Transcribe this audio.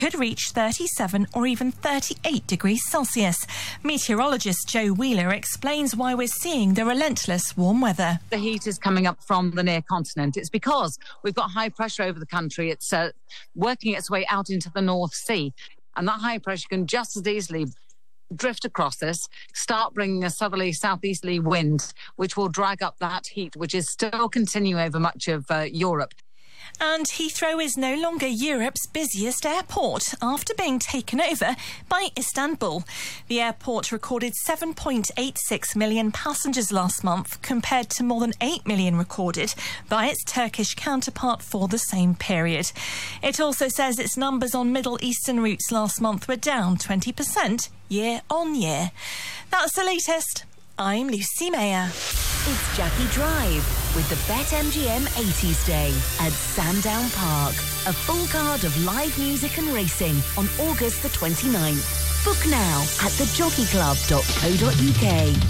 could reach 37 or even 38 degrees Celsius. Meteorologist Joe Wheeler explains why we're seeing the relentless warm weather. The heat is coming up from the near continent. It's because we've got high pressure over the country. It's working its way out into the North Sea. And that high pressure can just as easily drift across this, start bringing a southerly, southeasterly wind, which will drag up that heat, which is still continuing over much of Europe. And Heathrow is no longer Europe's busiest airport after being taken over by Istanbul. The airport recorded 7.86 million passengers last month, compared to more than 8 million recorded by its Turkish counterpart for the same period. It also says its numbers on Middle Eastern routes last month were down 20% year on year. That's the latest. I'm Lucy Mayer. It's Jackie Drive with the BetMGM 80s Day at Sandown Park. A full card of live music and racing on August the 29th. Book now at thejockeyclub.co.uk.